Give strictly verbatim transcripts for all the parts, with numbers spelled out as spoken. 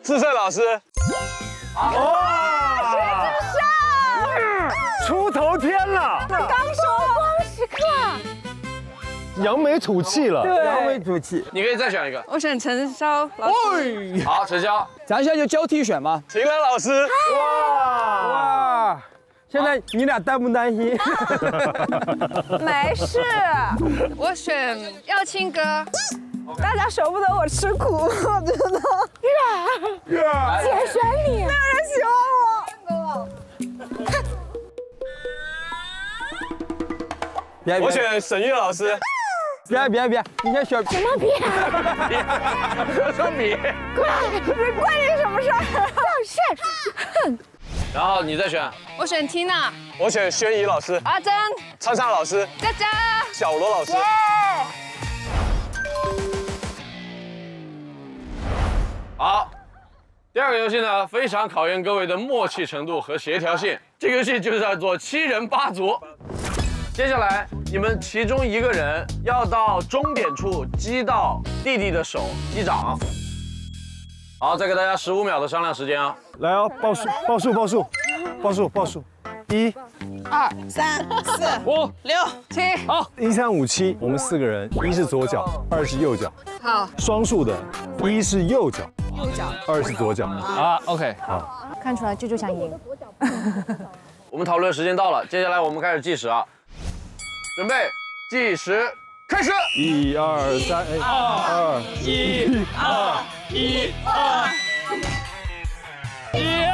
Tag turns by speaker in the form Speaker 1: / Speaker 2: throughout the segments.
Speaker 1: 志胜老师。
Speaker 2: 哇！出头天了！
Speaker 3: 刚说光时刻。
Speaker 2: 扬眉吐气了。
Speaker 3: 对，
Speaker 4: 扬眉吐气。
Speaker 1: 你可以再选一个。
Speaker 3: 我选陈潇老师。
Speaker 1: 好，陈潇。
Speaker 4: 咱现在就交替选吗？
Speaker 1: 秦岚老师。
Speaker 2: 哇
Speaker 4: 哇！现在你俩担不担心？
Speaker 3: 没事。我选耀清哥。大家舍不得我吃苦，我真的。姐选你，没有人喜欢我。
Speaker 4: 别
Speaker 1: 我选沈月老师。
Speaker 4: 别别别，你先选。
Speaker 3: 什么别？
Speaker 1: 别说别。
Speaker 3: 关关你什么事儿？是。哼。
Speaker 1: 然后你再选。
Speaker 3: 我选 Tina。
Speaker 1: 我选轩怡老师。
Speaker 3: 阿珍。
Speaker 1: 畅畅老师。
Speaker 3: 佳佳。
Speaker 1: 小罗老师。好，第二个游戏呢，非常考验各位的默契程度和协调性。这个游戏就叫做七人八组。接下来，你们其中一个人要到终点处击到弟弟的手，击掌。好，再给大家十五秒的商量时间啊！
Speaker 2: 来哦，报数，报数，报数，报数，报数，一、
Speaker 3: 二、三、四、
Speaker 2: 五、
Speaker 3: 六、七。
Speaker 2: 好，一三五七，我们四个人，一是左脚，二是右脚。
Speaker 3: 好。
Speaker 2: 双数的，一是右脚，
Speaker 3: 右脚，
Speaker 2: 二是左脚。
Speaker 4: 啊 ，OK，
Speaker 2: 好。
Speaker 3: 看出来舅舅想赢。
Speaker 1: 我们讨论时间到了，接下来我们开始计时啊！准备，计时开始。
Speaker 2: 一二三，哎，二
Speaker 4: 一二一二一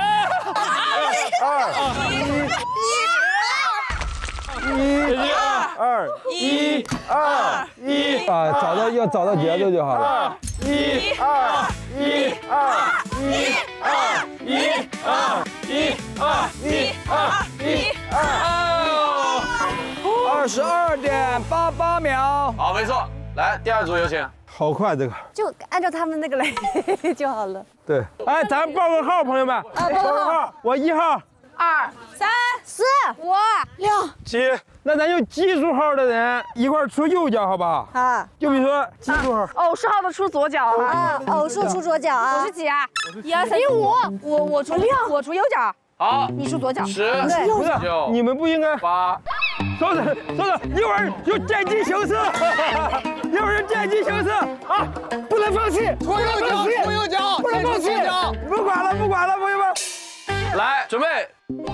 Speaker 2: 二
Speaker 4: 一
Speaker 2: 二一
Speaker 4: 啊，找到要找到节奏就好了。
Speaker 2: 一二一二一二一二一二一二一二，
Speaker 4: 二十二点八八秒。
Speaker 1: 好，没错。来，第二组有请。
Speaker 2: 好快这个。
Speaker 3: 就按照他们那个来就好了。
Speaker 2: 对，哎，咱报个号，朋友们。啊，
Speaker 3: 报个号。
Speaker 2: 我一号。
Speaker 3: 二、三、四、五、六、
Speaker 2: 七。那咱就奇数号的人一块出右脚，好不好？
Speaker 3: 好。
Speaker 2: 就比如说奇数号。
Speaker 3: 偶数号的出左脚啊。偶数出左脚啊。我是几啊？一二三四五。我我出六，我出右脚。
Speaker 1: 好，
Speaker 3: 你出左脚。
Speaker 1: 十、
Speaker 2: 不是，
Speaker 1: 九，
Speaker 2: 你们不应该。
Speaker 1: 八。
Speaker 2: 稍等，稍等，一会儿就见机行事，一会儿就见机行事啊！不能放弃，
Speaker 4: 出右脚，出右脚，
Speaker 2: 不能放弃，不管了，不管了，朋友们。
Speaker 1: 来，准备，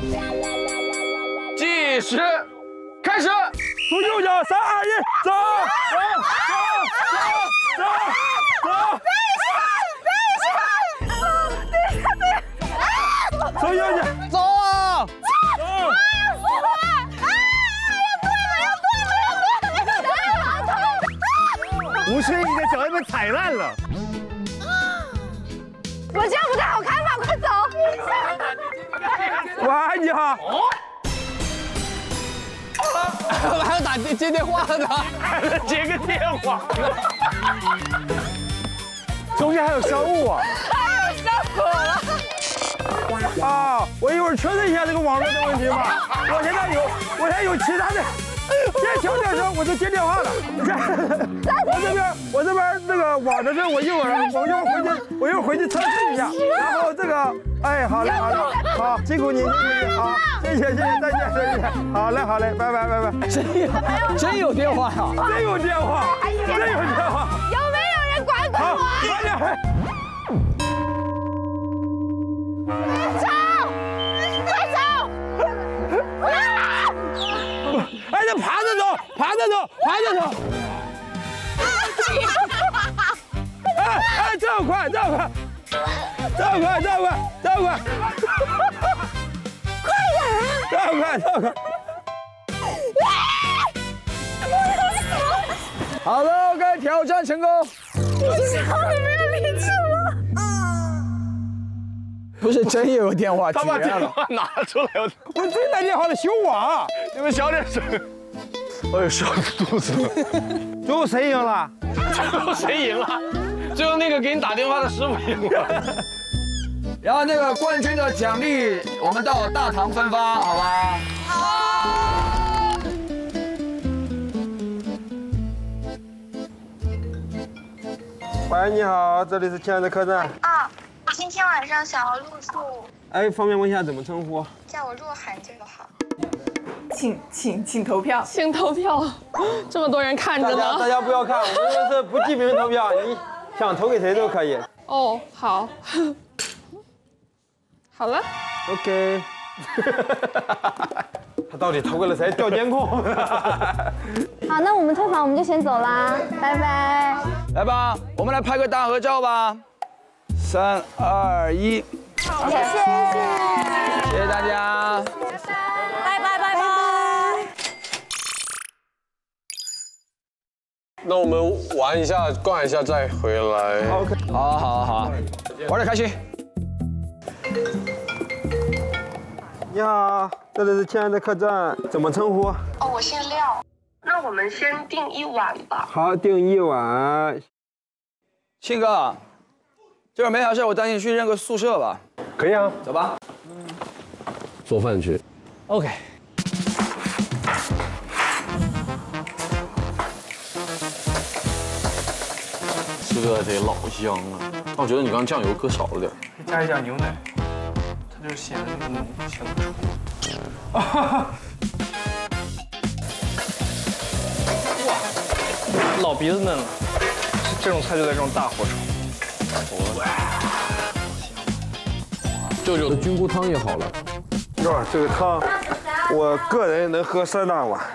Speaker 1: 计时开始。
Speaker 2: 出右脚，三二一，走，走，走，走，走。等一下，等一下，等一下。出右脚，
Speaker 4: 走啊！
Speaker 2: 走。吴诗颖的脚要被踩烂了。
Speaker 3: 我这样不太好看吧？快走！
Speaker 2: 喂，你好。
Speaker 4: 还要打接接电话呢，
Speaker 2: 还能接个电话。中间还有商务啊。
Speaker 3: 太有效果了。
Speaker 2: 啊，我一会儿确认一下这个网络的问题吧。我现在有，我现在有其他的。先调点声，我就接电话了。你看，我这边我这边那个网的事，我一会儿我一会儿回去，我一会儿回去测试一下。然后这个，哎，好嘞好嘞，好，辛苦你辛苦你，好，谢谢谢谢，再见再见，好嘞好嘞，拜拜拜拜。
Speaker 4: 真有真有电话呀！
Speaker 2: 真有电话，真有电话。
Speaker 3: 有没有人管管
Speaker 2: 好，
Speaker 3: 我？
Speaker 2: 快点。
Speaker 3: 快走！快走！
Speaker 2: 哎，这爬着走，爬着走，爬着走。哎哎，这么快，这么快，这么快，这么快，这么快，
Speaker 3: 快点啊！
Speaker 2: 这么快，这么快。
Speaker 4: 好了 ，OK， 挑战成功。
Speaker 3: 你超你没有力气了。
Speaker 4: 不是真有电话，
Speaker 1: 他把电
Speaker 4: 了。
Speaker 1: 话拿出来，我
Speaker 2: 我最打电话的修网，
Speaker 1: 你们小点声。哎呦，笑肚子了。
Speaker 2: 最后谁赢了？
Speaker 1: 最后谁赢了？最后那个给你打电话的师傅赢了。
Speaker 4: 然后那个冠军的奖励，我们到大堂分发，好吧？
Speaker 3: 好。
Speaker 2: 喂，你好，这里是亲爱的客栈。
Speaker 3: 啊，
Speaker 5: 今天晚上想要露宿。
Speaker 2: 哎，方便问一下怎么称呼？
Speaker 5: 叫我若涵就好。
Speaker 3: 请请请投票，
Speaker 6: 请投票，这么多人看着
Speaker 2: 大家大
Speaker 6: 呢。
Speaker 2: 家不要看，我们这是不记名投票，你想投给谁都可以。
Speaker 6: 哦，好，好了。
Speaker 2: OK。他到底投给了谁？调监控。
Speaker 7: 好，那我们退房，我们就先走啦，拜拜。
Speaker 4: 来吧，我们来拍个大合照吧。三二一，
Speaker 7: 谢谢，
Speaker 4: 谢谢大家。
Speaker 7: 拜拜拜拜。
Speaker 1: 那我们玩一下，逛一下再回来。
Speaker 2: OK。
Speaker 4: 好啊好啊好啊，玩得开心。
Speaker 2: 你好，这里是亲爱的客栈，怎么称呼？
Speaker 5: 哦，我姓廖。那我们先订一晚吧。
Speaker 2: 好，订一晚。
Speaker 4: 庆哥，这会儿没啥事，我带你去认个宿舍吧。
Speaker 2: 可以啊，
Speaker 4: 走吧。
Speaker 1: 做饭去。
Speaker 4: OK。
Speaker 1: 这个得老香了，但我觉得你刚刚酱油搁少了点。
Speaker 8: 加一点牛奶，它就显得那个浓香出。哇，老鼻子嫩了，这种菜就在这种大火炒。
Speaker 1: 舅舅的菌菇汤也好了。
Speaker 2: 哇，这个汤，我个人能喝三大碗。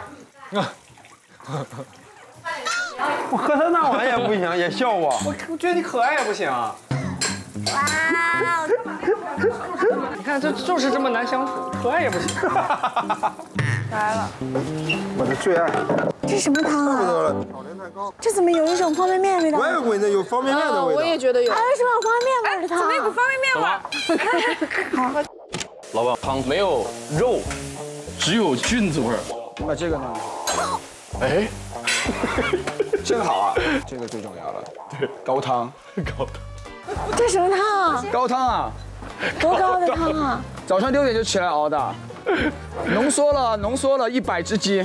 Speaker 2: 我喝三大碗也不行，也笑我。
Speaker 8: 我我觉得你可爱也不行啊。
Speaker 7: 哇，
Speaker 8: 你看这就是这么难相处，可爱也不行。
Speaker 3: 来了，
Speaker 2: 我的最爱。
Speaker 7: 这是什么汤啊？
Speaker 2: 了，
Speaker 7: 这怎么有一种方便面的味道？
Speaker 2: 我也闻着有方便面的味道。
Speaker 3: 我也觉得有。
Speaker 7: 还有什么有方便面味的汤？
Speaker 3: 怎么有股方便面味？
Speaker 1: 老板，汤没有肉，只有菌子味儿。
Speaker 4: 那这个呢？
Speaker 1: 哎，
Speaker 4: 这个好啊，这个最重要了。对，高汤。
Speaker 1: 高汤。
Speaker 7: 这什么汤啊？
Speaker 4: 高汤啊，
Speaker 7: 多高的汤啊？
Speaker 4: 早上六点就起来熬的，浓缩了浓缩了一百只鸡。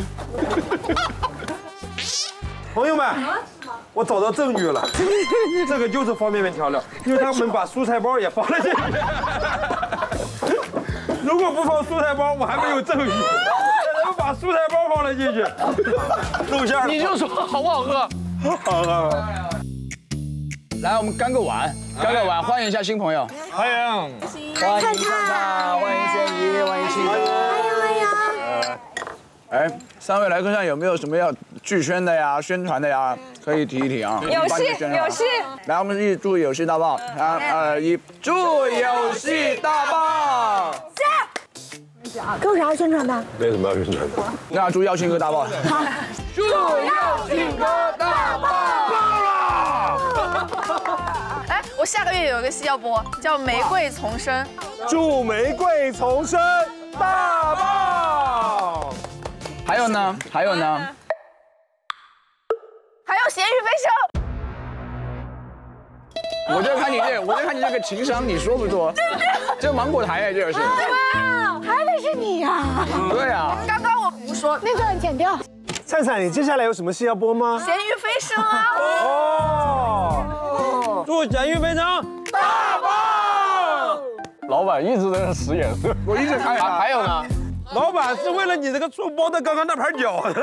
Speaker 2: 朋友们，我找到证据了，这个就是方便面调料，因为他们把蔬菜包也放了进去。如果不放蔬菜包，我还没有证据。他们把蔬菜包放了进去，露馅了。
Speaker 1: 你就说好不好喝？
Speaker 2: 好喝。
Speaker 4: 来，我们干个碗，干个碗，欢迎一下新朋友。
Speaker 2: 欢迎，
Speaker 4: 欢迎灿灿，欢迎轩怡，欢迎庆哥。
Speaker 7: 欢迎欢迎。
Speaker 4: 哎，三位来客栈有没有什么要剧宣的呀、宣传的呀？可以提一提啊。
Speaker 3: 有戏有戏。
Speaker 4: 来，我们一起祝有戏大爆！三二一，祝有戏大爆！
Speaker 7: 给我啥要宣传的？
Speaker 2: 没什么要宣传的。
Speaker 4: 那祝耀庆哥大爆！
Speaker 7: 好。
Speaker 4: 祝耀庆哥大爆！
Speaker 3: 哎，我下个月有一个戏要播，叫《玫瑰丛生》。
Speaker 2: 祝玫瑰丛生大爆！
Speaker 4: 还有呢？还有呢？
Speaker 3: 还有《咸鱼飞升》。
Speaker 4: 我就看你这，我就看你这个情商，你说不说？这芒果台哎，这是。
Speaker 7: 哇，还得是你呀！
Speaker 4: 对啊。
Speaker 3: 刚刚我不说
Speaker 7: 那段剪掉。
Speaker 2: 灿灿，你接下来有什么戏要播吗？
Speaker 3: 咸鱼飞升啊！
Speaker 2: 哦，祝咸鱼飞升大爆！
Speaker 1: 老板一直在那使眼色，
Speaker 4: 我一直看
Speaker 1: 还还有呢？
Speaker 2: 老板是为了你这个醋包的刚刚那盘饺子。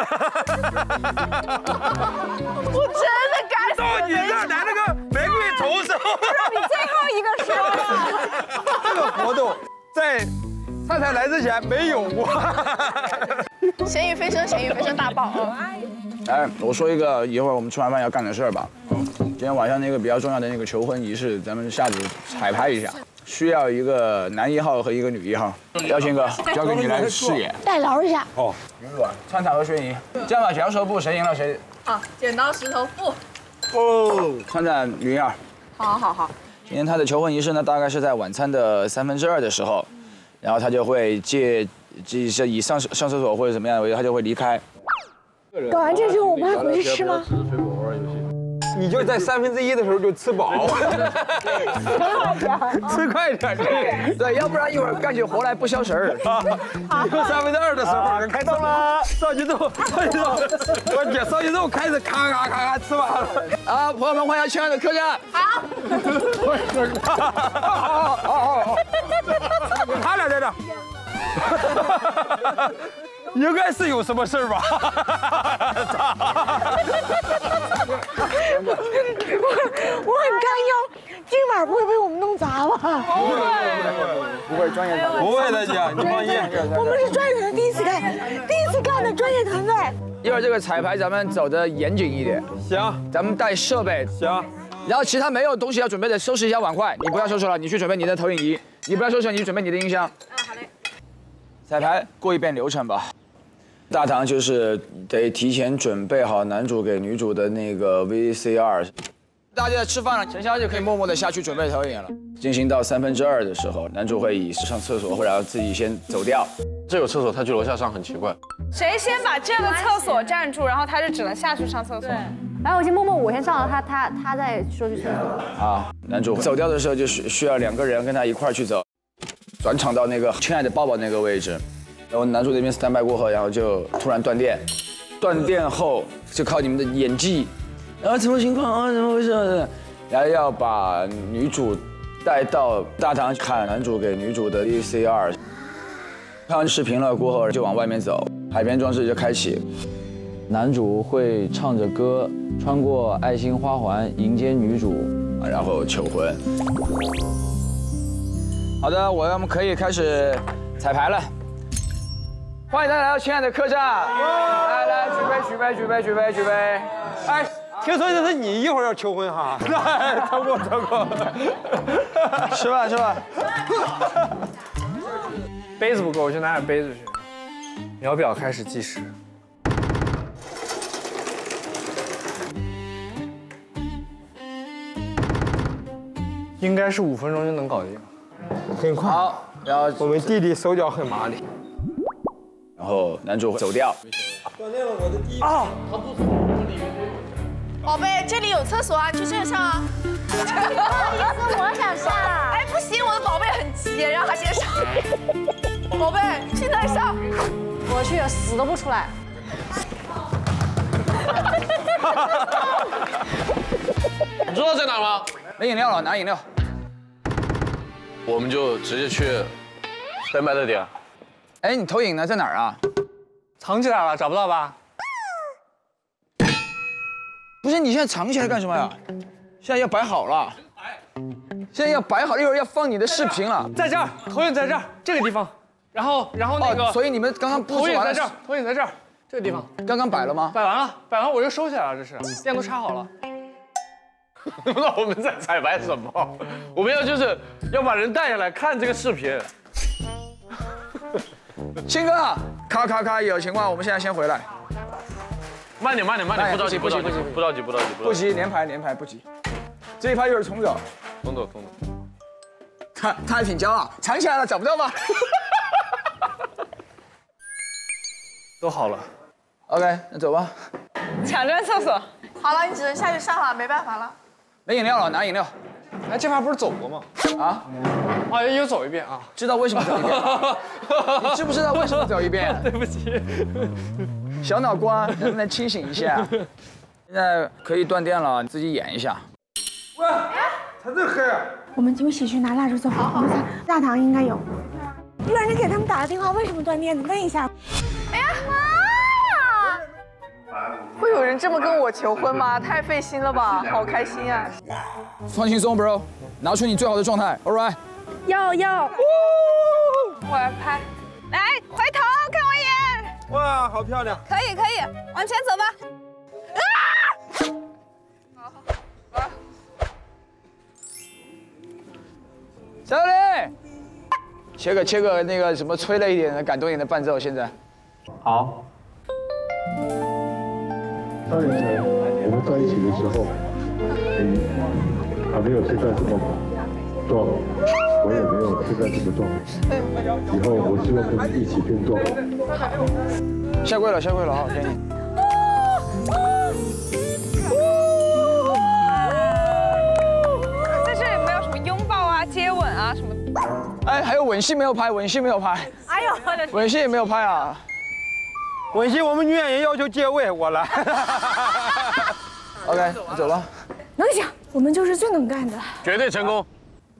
Speaker 3: 我真的该死。
Speaker 2: 到你这儿来了个玫瑰丛生。
Speaker 3: 你最后一个说了。
Speaker 2: 这个活动在灿灿来之前没有过。
Speaker 3: 咸鱼飞升，咸鱼飞升大爆啊！
Speaker 4: 哎，我说一个一会儿我们吃完饭要干的事儿吧。今天晚上那个比较重要的那个求婚仪式，咱们下午彩排一下，需要一个男一号和一个女一号。耀庆哥，交给你来饰演。
Speaker 7: 代劳一下。
Speaker 2: 哦，
Speaker 4: 云软、灿灿和轩怡，这样吧，剪刀石头布，谁赢了谁。
Speaker 3: 好，剪刀石头布。
Speaker 4: 哦，灿灿云儿。
Speaker 3: 好好好。
Speaker 4: 今天他的求婚仪式呢，大概是在晚餐的三分之二的时候，然后他就会借，借是以上上厕所或者怎么样为由，他就会离开。
Speaker 7: 搞完这之后，我们还回去吃吗？
Speaker 2: 你就在三分之一的时候就吃饱，吃快点，
Speaker 4: 对，要不然一会儿干起活来不消食儿。
Speaker 2: 以后三分之二的时候开动了，烧鸡肉，烧鸡肉，我姐烧鸡肉开始咔咔咔咔吃完了。
Speaker 4: 啊，朋友们，欢迎亲爱的客家。
Speaker 3: 好。
Speaker 2: 好好好好，他俩在这。应该是有什么事儿吧？
Speaker 3: 我我很担忧，今晚不会被我们弄砸吧？不会，
Speaker 4: 不会，专业团队。
Speaker 2: 不会的，姐，你放心。
Speaker 3: 我们是专业的，第一次干，第一次干的专业团队。
Speaker 4: 一会儿这个彩排咱们走的严谨一点。
Speaker 2: 行，
Speaker 4: 咱们带设备。
Speaker 2: 行。
Speaker 4: 然后其他没有东西要准备的，收拾一下碗筷。你不要收拾了，你去准备你的投影仪。你不要收拾，你去准备你的音箱。
Speaker 3: 啊，好嘞。
Speaker 4: 彩排过一遍流程吧。大堂就是得提前准备好男主给女主的那个 V C R。大家吃饭了，陈潇就可以默默的下去准备投影了。进行到三分之二的时候，男主会以上厕所或者自己先走掉。
Speaker 1: 这有厕所，他去楼下上很奇怪。
Speaker 3: 谁先把这个厕所占住，然后他就只能下去上厕所。
Speaker 7: 然后我先默默我先上了，他他他再说去厕所。
Speaker 4: 啊，男主走掉的时候就需需要两个人跟他一块儿去走，转场到那个亲爱的抱抱那个位置。然后男主那边 stand by 过后，然后就突然断电，断电后就靠你们的演技，啊什么情况啊怎么回事？然后要把女主带到大堂看男主给女主的 V C R， 看完视频了过后就往外面走，海边装置就开启，男主会唱着歌穿过爱心花环迎接女主，然后求婚。好的，我们可以开始彩排了。欢迎大家来到亲爱的客栈，来来，举杯举杯举杯举杯举杯！
Speaker 2: 哎，听说这是你一会儿要求婚哈？超过超过，
Speaker 4: 吃吧吃吧。
Speaker 8: 杯子不够，我去拿点杯子去。秒表开始计时。应该是五分钟就能搞定。
Speaker 2: 很快。
Speaker 4: 好，然后
Speaker 2: 我们弟弟手脚很麻利。
Speaker 4: 然后男主走掉。
Speaker 2: 锻炼了我的第一啊！
Speaker 3: 宝贝，这里有厕所啊，你去这上啊。
Speaker 7: 不好意思，我想上。
Speaker 3: 哎，不行，我的宝贝很急，让他先上。宝贝，去那儿上。
Speaker 7: 我去，死都不出来。
Speaker 1: 你知道在哪吗？
Speaker 4: 没饮料了，拿饮料。
Speaker 1: 我们就直接去登麦的点。
Speaker 4: 哎，你投影呢？在哪儿啊？
Speaker 8: 藏起来了，找不到吧？
Speaker 4: 不是，你现在藏起来干什么呀？现在要摆好了。现在要摆好，一会儿要放你的视频了。
Speaker 8: 在这儿，投影在这儿，这个地方。然后，然后那个，
Speaker 4: 哦，所以你们刚刚布置完了。
Speaker 8: 投影在这儿，投影在这儿，这个地方。
Speaker 4: 刚刚摆了吗？
Speaker 8: 摆完了，摆完我就收起来了，这是电都插好了。
Speaker 1: 不知道我们在彩排什么？我们要就是要把人带下来看这个视频。
Speaker 4: 鑫哥，咔咔咔，有情况，我们现在先回来。
Speaker 1: 慢点，慢点，慢点，不着急，不着急，不着急，不着急，
Speaker 4: 不急，连排，连排，不急。这一排一会儿重走。
Speaker 1: 重走，重走。
Speaker 4: 他他还挺骄傲，藏起来了，找不到吗？
Speaker 8: 都好了。
Speaker 4: OK， 那走吧。
Speaker 3: 抢占厕所。好了，你只能下去上了，没办法了。
Speaker 4: 没饮料了，拿饮料。
Speaker 8: 哎，这盘不是走过吗？
Speaker 4: 啊？
Speaker 8: 啊，又走一遍啊！
Speaker 4: 知道为什么走一遍？你知不知道为什么走一遍？
Speaker 8: 对不起。
Speaker 4: 小脑瓜能不能清醒一下？现在可以断电了，你自己演一下。
Speaker 2: 喂，他这黑啊！
Speaker 3: 我们一起去拿蜡烛走。好，我们大堂应该有。不然你给他们打个电话，为什么断电？你问一下。哎呀妈呀！会有人这么跟我求婚吗？太费心了吧，好开心啊！
Speaker 4: 放轻松 ，bro， 拿出你最好的状态 ，all right。
Speaker 3: 要要。我来拍。来，回头看我一眼。
Speaker 2: 哇，好漂亮！
Speaker 3: 可以可以，往前走吧。啊！好，好。
Speaker 4: 小李，切个切个那个什么催泪一点的、感动一点的伴奏，现在。
Speaker 8: 好。
Speaker 9: 上一层我们在一起的时候，你还没有现在这么壮，我也没有现在这么壮。以后我希望跟你一起变壮。
Speaker 4: 下跪了，下跪了，好，给你。
Speaker 6: 啊什么的。
Speaker 4: 哎，还有吻戏没有拍，吻戏没有拍。
Speaker 3: 哎呦我的
Speaker 4: 吻戏也没有拍啊。
Speaker 2: 吻戏我们女演员要求借位，我来。
Speaker 4: OK， 我走了。
Speaker 3: 能行，我们就是最能干的。
Speaker 1: 绝对成功。